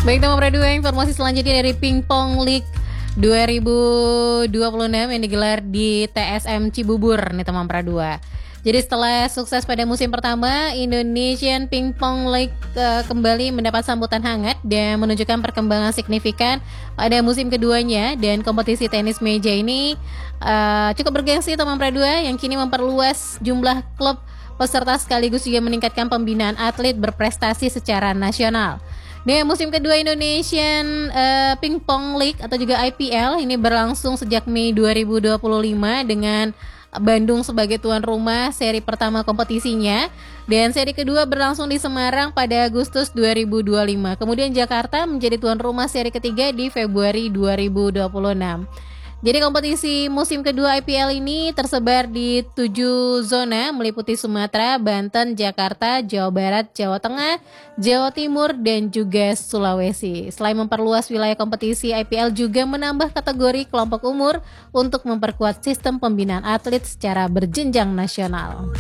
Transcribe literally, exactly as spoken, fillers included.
Baik teman Pra dua, informasi selanjutnya dari Pingpong League dua ribu dua puluh enam yang digelar di T S M Cibubur nih teman Pra dua. Jadi setelah sukses pada musim pertama, Indonesian Pingpong League uh, kembali mendapat sambutan hangat dan menunjukkan perkembangan signifikan pada musim keduanya, dan kompetisi tenis meja ini uh, cukup bergengsi teman Pra dua yang kini memperluas jumlah klub peserta sekaligus juga meningkatkan pembinaan atlet berprestasi secara nasional. Di musim kedua Indonesian uh, Pingpong League atau juga I P L ini berlangsung sejak Mei dua ribu dua puluh lima dengan Bandung sebagai tuan rumah seri pertama kompetisinya, dan seri kedua berlangsung di Semarang pada Agustus dua ribu dua puluh lima. Kemudian Jakarta menjadi tuan rumah seri ketiga di Februari dua ribu dua puluh enam. Jadi kompetisi musim kedua I P L ini tersebar di tujuh zona meliputi Sumatera, Banten, Jakarta, Jawa Barat, Jawa Tengah, Jawa Timur, dan juga Sulawesi. Selain memperluas wilayah kompetisi, I P L juga menambah kategori kelompok umur untuk memperkuat sistem pembinaan atlet secara berjenjang nasional.